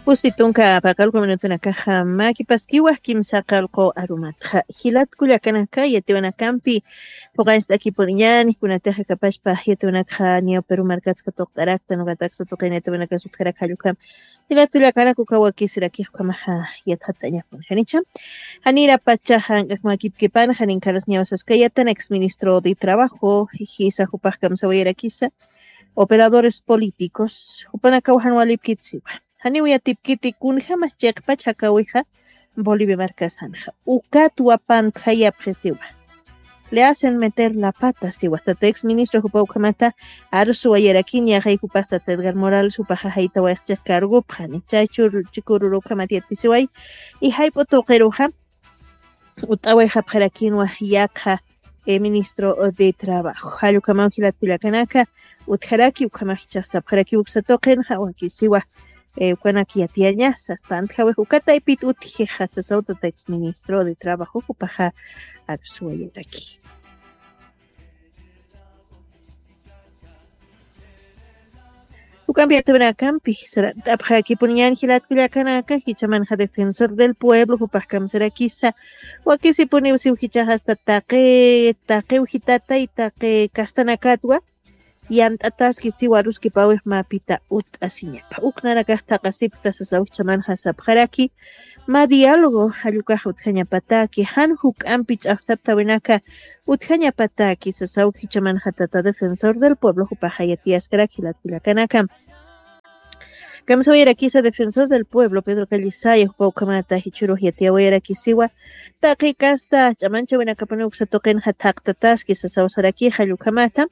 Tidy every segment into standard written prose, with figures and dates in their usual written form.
Usitunka pakalku minutunaka hamaki paskiwah kimsaqalqu arumatqa hilatkulla kanaka yatiwanakampi puqanchik puriñani kunataqa kapashpa yatiwanaka Ñawi Perú markasqa tuqtarakta nuqataqa tuqayna yatiwanaka sutqaraka hallukam hilatkulla kanaku kawakisirakiqa maha yatata ñapunjanicha hanira pacha hank'aqmakipkipana hanin Carlos Ñawi Soskayatan exministro de Trabajo hisa hupaq kamsawayarakisa operadores políticos hupanaka wahanwalipkitsiwa Haniwi tipkiti kunjamas chekpach hakawiha Bolivia marcasanja. Ukatu apanta yapjesiwa. Le hacen meter la pata siwa. Tata ex ministro Jupaukamata Arsu Ayarakin ya Jaikupasta Edgar Morales Supaja Haita Wajcha Cargo Pani Chachur Chikururu Kamatiatisiwai y Haipotokeruja Utaweja Parakin Wajaka ministro de Trabajo. Halukamau Hilatpilakanaka Utharaki Ukamacha Saparaki Uksatoken Hawaki Siwa. Kuanaki atiañas hasta antjawe hukata ipit utje hasasauta ex ministro de Trabajo hupaja arsuayeraki. Ukampiate campi será aquí ponían hilatkullakanaka hichamanja defensor del pueblo hupajkam serakisa o aquí se pone usiuhicha hasta taque ujitata y taque castanacatwa Yantatas siwaruski pawih mapita asiñapa. Uknarakaqta qasipta sasawchaman hasabjaraki ma diálogo halluqa uthañapataki han huk'anpi ch'aqtapta winaka uthañapataki sasawkichaman hatata defensor del pueblo hupajayatiaskaraki latpilakanaka. Kamsawayarakisa defensor del pueblo Pedro Callisaya hupawkamata hichuru yatiawayarakisiwa taqi kasta ch'amancha winakapana uksatoqen hataqtataski sasawsaraki hallukamata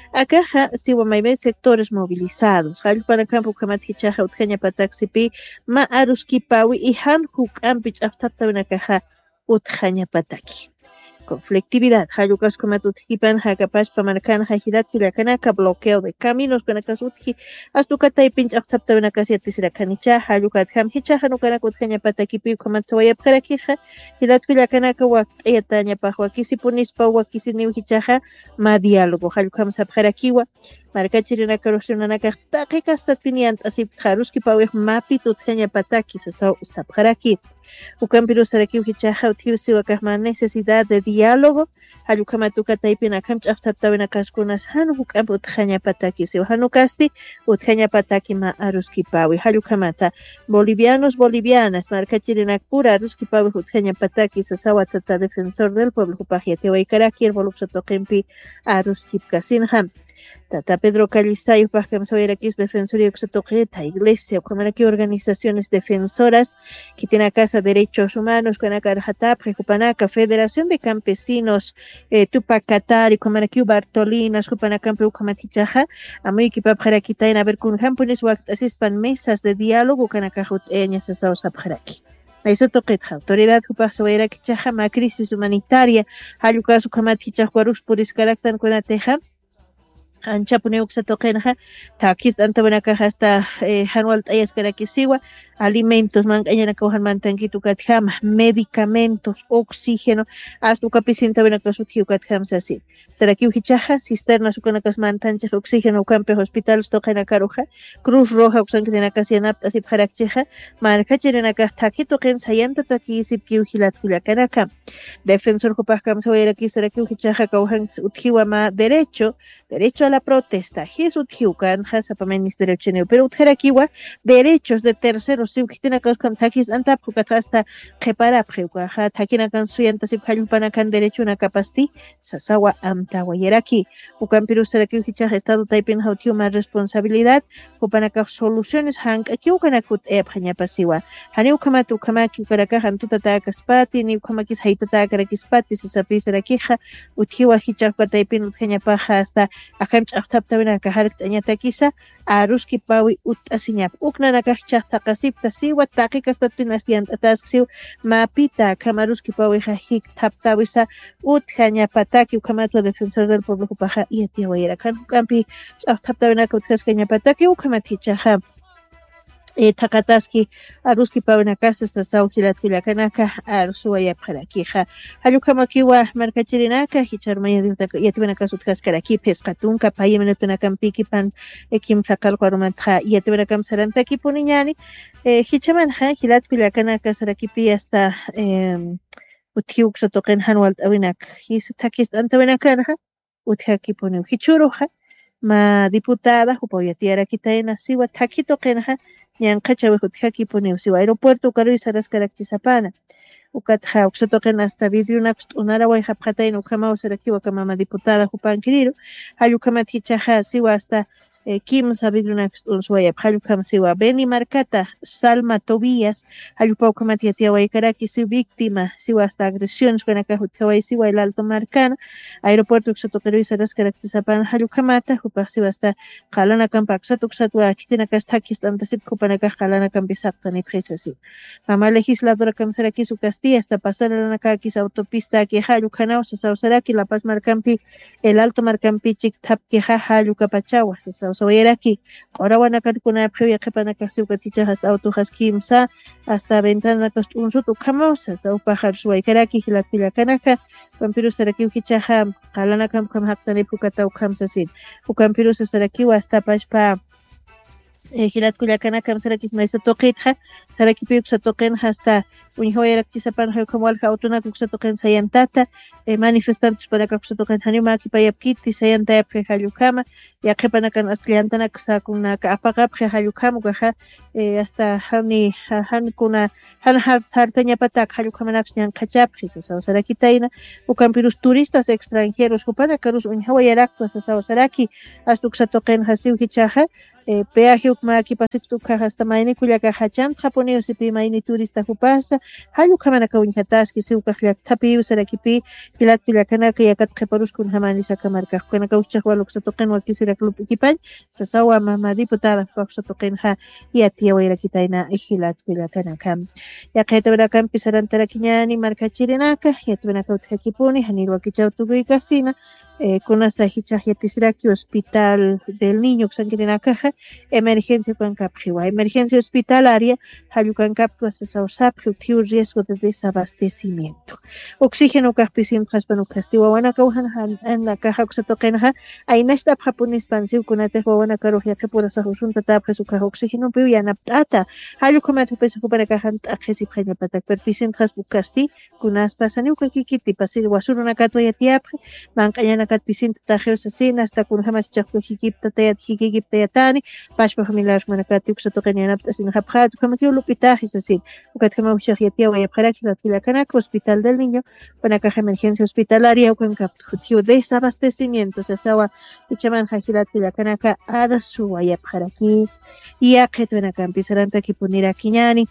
Acá siwa mayben sectores movilizados. Hallpana campo kamatichaja uthañapataksipi ma aruskipawi y han huk'anpi ch'aqtapta winakaja uthañapataki. Conflictividad. Hallukas komatutjipan hakapashpa markana hilatpilakanaka bloqueo de caminos kanakasutji astukatay pinch'aqtapta winakasiatisrakanicha hallukat hamhichaja nukanaka uthañapatakipi komatsawayapqarakija hilatpilakanaka waqt'ayatañapaq wakisi punispa wakisi niwhichaja ma diálogo hallukam sapqarakiwa markachirinaka ruxunanaka taqi kastatpiniant asiptjaruski pawih mapit uthañapataki sapqaraki ukampiru sarakiwhichaja uthiusiwakajma necesidad de diálogo hallukhamatuka taypina kamch'aqtaptawina kaskunas hanu huk'ampi uthañapataki siwa hanukasti uthañapataki ma aruskipawi hallukhamata bolivianos bolivianas markachirinakpura aruskipawi uthañapataki sasawatata defensor del pueblo hupaj yatiwaykaraki ervolupsatoqinpi aruskipkasinham Tata Pedro Callisaya Pajkamsawayarakis Defensoría Uxatoqeta Iglesia Ukamaraki organizaciones defensoras que tiene casa derechos humanos Kanaka Hatap Jupanaka Federación de Campesinos Tupac Katari Ukamaraki Bartolinas Jupanacampe Ukamatichaja Amiki Papjarakitaina Berkunhampunes Waktasispan mesas de diálogo Kanaka Juteñas Asawsapjaraki Eso toqueta autoridad Jupajsawayarak Chaja ma crisis humanitaria Hayukas Ukamatichaj Guarus Puris Karaktan Kunateja Anchapune uksatoqenaja takis antabanaka hasta hanwal tayascarakisiwa alimentos manqañanaka mantanquitu katjama medicamentos oxígeno hasta ukapisinta banaka suthiu katjamsa así sarakiu hichaja cisternas ukanakas mantanchas oxígeno ukampe hospitales toqenakaruja Cruz Roja uksankinaka sianapta sipharakcheja markachirenaka takito qen sayanta takisipkiu hilatkullakanaka defensor hupajkamsawayarakis sarakiu hichaja kauhan uthiwa ma derecho a la protesta. Jesús Hiukan, Hasapa Ministerio Cheneo, pero Utjerakiwa, derechos de terceros, si Ukitina Koskam Takis, Antapukatasta, Keparapjuka, Takina Kansuyantas y Payupanakan, derecho una capasti, Sasawa Amtawa Yeraki, Ukampiru Seraki Hicha, Estado Taipin Hautiuma responsabilidad, Upanaka soluciones, Hank, Akiukanakut Epanyapasiwa, Haniukamatu Kamaki, Karaka, Hantutata Kaspati, Niukamakis Haitata Karakispati, Sasapi Serakija, Utiwa Hichaka Taipin Utjanapaja hasta Akamch'aqtaptawina kaharqt'añatakisa aruski pawi ut'asiñap uknanakaqchaqta qasipta siwa taqiqastatpinas yant'ataskisiw mapita kamaruski pawi hikthaptawisa uthañapataki ukhamatwa defensor del pueblo hupaja yatiawayarakan hukampi ch'aqtaptawinaka utqasqañapataki ukhamathichaja Takataski aruski pawnakasa sasawhilat pilakanaka arsuaya parakiha halukamakiwa markachirinaka hicharmaya yatibanaka sutqaskaraki pesqatunka payamanatunakam pikipan ekim taqalqarumanta yatibanakam sarantaki puniñani hichamanja hilat pilakanaka sarakipi hasta uthiuk sotoqen hanwalt awinak histakis antawenakanaja uthaki puniu hichuruja ma diputada hupoyatiara kitaena siwa takito kenaja ñanqacha wejutjaki puniu siwa aeropuerto karuy saraskaraqchisapana ukatja uksatoqen hasta vidriunapas t'unaraway hapqatayna ukamaw sarakiwa kamama diputada hupankiriru hallukama hichaja siwa hasta kimsa vidriunapas t'unsuwayap hallukama siwa Beni Marcata Salma Tobías hallupawkama tiatiawaykaraki siwa víctima siwa hasta agresiones kunaka hutjaway siwa el Alto Marcana aeropuerto uksatoqeruy saraskaraqchisapana hallukamata hupaq siwa hasta qalanakampa uksatwa kitinaka takis tantasip hupanaka qalanakampi saqtani presasi mama legisladora kamsaraki su Castilla hasta pasaranaka kis autopista aquí hallukanaw sasawsaraki La Paz Marcampi el Alto Marcampi chiktapki hallukapachawa sawsawayaraki qurawanakakuna phiya qhipanaka siwkaticha hasta autojas kimsa hasta ventanakas t'unsut ukhamawsa sawpajar suwaykaraki hilakpillakanaka Pampiru saraki hichaja qalanakam kam haqtani phukata ukhamsasin ukampiru sarakiwa hasta pashpa hilat kullakanakam sarakis maysa toqitja saraki piyuksa toqen hasta unihawayaraqchisapan hayukamwalqa autonaka uksa toqen sayantata manifestantes panaka uksa toqen hanima akipayapkiti sayantayapqa hallukama yaqipanakan astllantanaka sakunaka apaqapqa hallukama ukaja hasta hankuna hartañapataka hallukamanapas ñanqachapqa sasawsarakitayna ukampirus turistas extranjeros hupanaka rus unihawayaraqpa sasawsaraki hasta uksa toqen hasiw hichaja peaje ukmaki pasituka hasta mayni kullaka hachanta puniu sipi mayni turista hupasa hallukamanaka uñhataski siwkaq llaqtapi usarakipi hilat pillakanaka yakat qhiparuskun hamani sakamarkaqkunaka uchaqwal uksatoqenwa kisirak lupikipañ sasawa mama diputada uksatoqenja yatiyawayrakitayna hilat pillakanaka yaqaytabrakampi sarantarakiñani markachirinaka yatibinaka utqakipuni hanirwa kichaw tukuy kasina kunasa hichaq yatisraki hospital del niño kusankirinakaja emergencia kankapjiwa emergencia hospitalaria hallukankapwa sasawsapji uthiu riesgo de desabastecimiento oxígeno kajpisinqaspan ukasti wawanaka uhanaka uksatoqenja aynashtapqa punispan siwkunataq wawanaka ruqyaqipura usuntatapqa ukaj oxígeno piu yanapt'ata hallukhamata upaysa hupanaka t'aqhisipqañapatak perpisinqas ukasti kunaspasani ukakikiti pasir wasurunakatwa yatiyapqa manq'añanakat pisinta tajiusasina hasta kunhamas chaqku hikipta yatani pashpa familiar manakati uksatoqen yanapt'asina hapqatu kamatiw lupitajes asin ukatkama ushaq yatiyawayapqaraki latpillakanaka hospital del niño panaka emergencia hospitalaria ukankaptu tiu desabastecimiento sasawa ichamanja hilatpillakanaka arasuwayapqaraki yaqhetwanakampi sarantaki punirakiñani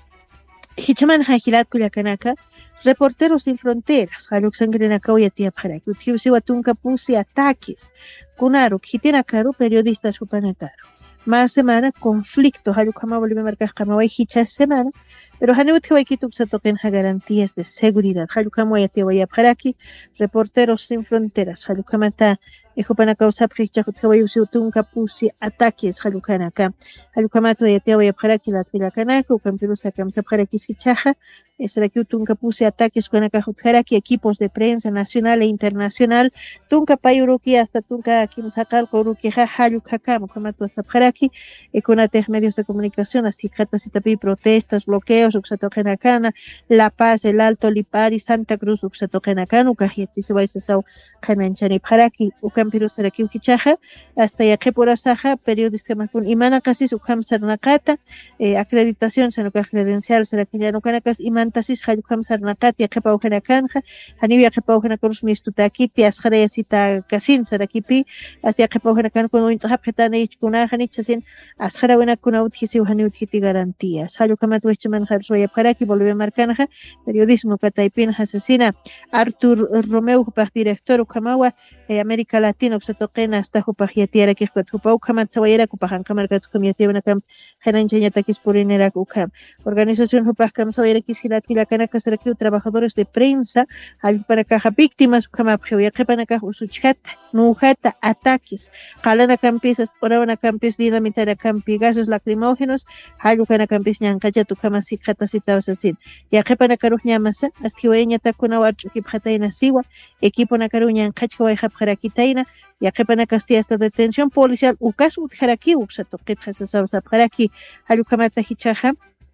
hichamanja hilatkullakanaka Reporteros Sin Fronteras, Haluksankirinakaw yatiyapqaraki uthiu siwa tunkapusi ataques kunaru hitinakaru periodistas hupanakaru más semana conflicto halukama Bolivia markaqkamaway hichas semana pero haniwathiwaykitu uksatoqenja garantías de seguridad halukama yatiyawayapqaraki Reporteros Sin Fronteras halukamanta hupanakawsapqa hichaquthiwayusiw tunkapusi ataques halukanaka halukamata yatiyawayapqaraki latpillakanaka ukampirusa kamsapqaraki hichaqa Sarakiu tunkapusi ataques kunaka hutjaraki equipos de prensa nacional e internacional tunka payuruki hasta tunka kimsaqalqa urukiqa hallukakama kamatu asapjaraki kunatej medios de comunicación hasta qatasitapi protestas bloqueos uksatoqenakana La Paz El Alto Lipari Santa Cruz uksatoqenakana ukajyatisiway sasaw qananchaniparaki ukampiru sarakiu kichaqa hasta yaqipurasaqa periodistakun imana qasis ukhamsarnaqata acreditación sanukaj credencial sarakillanukanas imantasis hallukhamsarnaqata yaqipawqanakanja haniwi yaqipawqanakurus mistutakiti asqarayasita kasin sarakipi hasta yaqipawqanakanku uint'aqapqitana ichkunaqa nichasin asqara winakuna uthisiw haniwi uthiti garantías hallukhamata wihchamanqa Roya Paraki, Bolivia Marcanaja, periodismo Cataipin, asesina Artur Romeu, director Ukamawa, América Latina, Oxatoquena, hasta Jupajiatiera, que Jupa Ukamat Sawayera, Kupajan Camarga, Kumiativa, Gerancha Takis Purinera Ukam. Organización Jupacam Sawayera, Kisilatila, Canacas, trabajadores de prensa, para caja víctimas, Ukamapjo, Yakepanaka, Usuchat, Nujata, ataques, Jalana Campisas, Orabana Campis, Dinamitara Campi, gases lacrimógenos, Hayukana Campis, Yankaya, Tukamasi, Catasitaos así. Yakepanacaru Yamasa, Astiweña Takunawach, Kipjataina Siwa, equipo Nakaruñan Kachkawai Japjarakitaina, Yakepana Castilla esta detención policial, Ukas Utjaraki, Uxato, Ketjasas Abjaraki, Hayukamata Hichaja,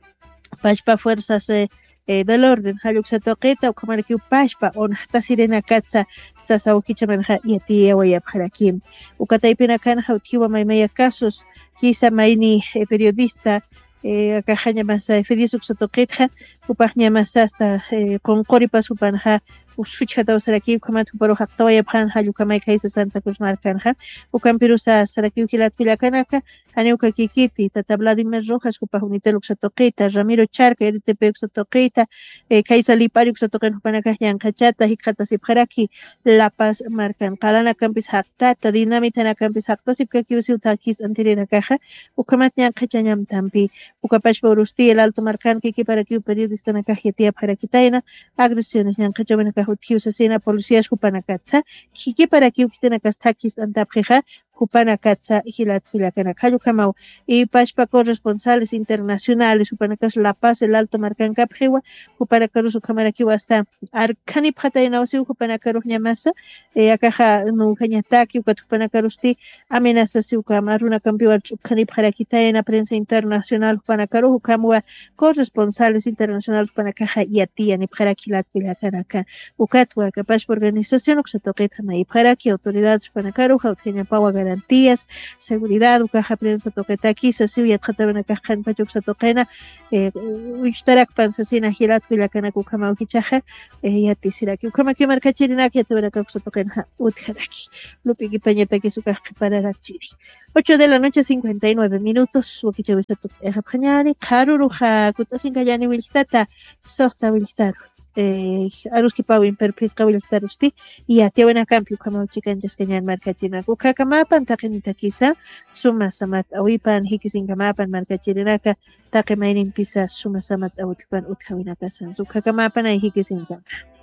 Pashpa Fuerzas del orden, Haluxatoqueta, Ukamaraki Pashpa, on Tasirena Katsa, Sasaukichamanha, Yatia, Wayabharakim, Ukataipinakan, Hautiwa Maimaya casos, Kisa Maini, periodista, Akahaña Masa, Fedis Uxatoqueta, Upahña Masa, hasta con Coripas Upanha, Usuchata Saraki, Kamatu Paro Haktawaya Pan, Halukamai Kaisa Santa Cruz Marcanja, Ukampirusa, Saraki Kilat Pilakanaka, Aneuka Kikiti, Tata Vladimir Rojas, Upahunitel Uxatoqueta, Ramiro Charca, RTP Uxatoqueta, Kaisa Lipari Uxatoquen Upanaka, Yankachata, Hikata Sipharaki, La Paz Marcan, Kalana Campis Haktata, Dinamitana Campis Haktasip Kiusi Utakis Antirina Caja, Ukamat Yankachanyam Tampi, Ukapash Borusti, el Alto Marcan, Kiki para que periodista Nakajetia para Kitaina, agresiones Yankachamana Tiusasina policías Jupanakatsa, Hiki para que Ukitanakastakis Antapjeja, Jupanakatsa, Hilat Pilacanacayo Camau, y Pashpa corresponsales internacionales, Jupanacas La Paz, el Alto Marcan Capjewa, Jupanacarus Ukamarakiwa hasta Arcani Patainausi, Jupanacarus Yamasa, Akaja Nujañataki, Ukatupanacarusti, amenaza Siukamaruna Campiwa, Canip Harakitaina, prensa internacional, Jupanacaru, Ukamua, corresponsales internacionales, Jupanacaja y Atia, Niparakilat Pilacanaca. Ucatwa, capaz por organización, Uxatoqueta, Naiparaki, autoridades Panacaru, Jautenia Paua, garantías, seguridad, Ucaja prensa toquetaki, Sasiu, Yatjataban Cajan Pachuxatoquena, Uixtarak Pansasina, Hirat, Vilacana, Kukamau Kichaja, Yatisiraki, Ukamaki Marcachirina, Yatabanaka Uxatoquena, Utjaraki, Lupiki Pañetaki, Sukaji para Rachiri. 8 de la noche, 59 minutos, Ukichavistato, Ejapanyari, Haruruja, Kutasinkayani, Wiltata, Sohta Wiltaru. Aruski Pawin per Pisca Wiltarusti y a Tiawana Campi como chicanjas cañan marcachina Kukakamapan takenita kisa suma samat awipan hikisin kamapan markachirinaka takemainin pisa suma samat awitpan utkawinaka san Kukakamapan ay hikisin kama